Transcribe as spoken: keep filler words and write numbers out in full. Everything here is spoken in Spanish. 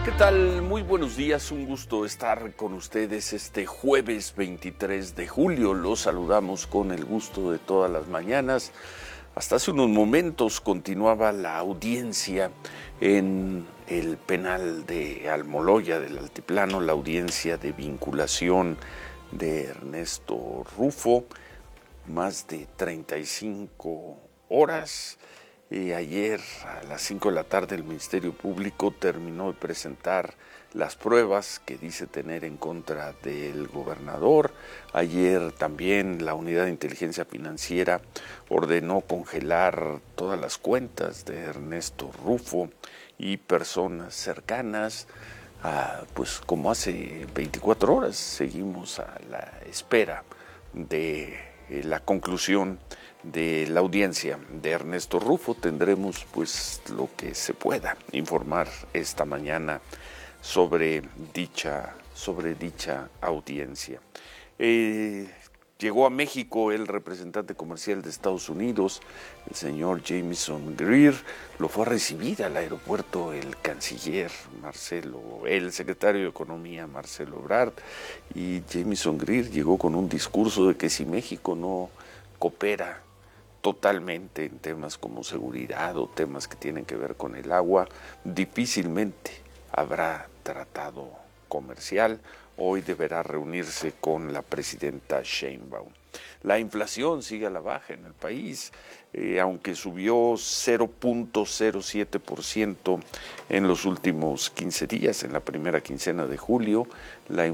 ¿Qué tal? Muy buenos días, un gusto estar con ustedes este jueves veintitrés de julio. Los saludamos con el gusto de todas las mañanas. Hasta hace unos momentos continuaba la audiencia en el penal de Almoloya del Altiplano, la audiencia de vinculación de Ernesto Rufo, más de treinta y cinco horas. Y ayer a las cinco de la tarde el Ministerio Público terminó de presentar las pruebas que dice tener en contra del gobernador. Ayer también la Unidad de Inteligencia Financiera ordenó congelar todas las cuentas de Ernesto Rufo y personas cercanas. Ah, pues como hace veinticuatro horas seguimos a la espera de eh, la conclusión de la audiencia de Ernesto Rufo. Tendremos pues lo que se pueda informar esta mañana sobre dicha, sobre dicha audiencia. Eh, llegó a México el representante comercial de Estados Unidos, el señor Jamieson Greer. Lo fue a recibir al aeropuerto el canciller Marcelo, el secretario de Economía Marcelo Ebrard, y Jamieson Greer llegó con un discurso de que si México no coopera totalmente en temas como seguridad o temas que tienen que ver con el agua, difícilmente habrá tratado comercial. Hoy deberá reunirse con la presidenta Sheinbaum. La inflación sigue a la baja en el país, eh, aunque subió cero punto cero siete por ciento en los últimos quince días, en la primera quincena de julio. La